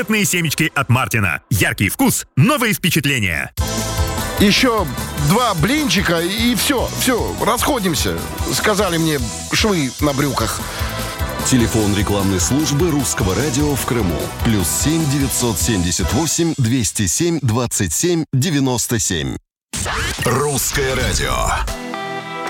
Пикантные семечки от Мартина. Яркий вкус, новые впечатления. Еще 2 блинчика и все, расходимся, сказали мне швы на брюках. Телефон рекламной службы Русского радио в Крыму. +7 978 207 27 97. Русское радио.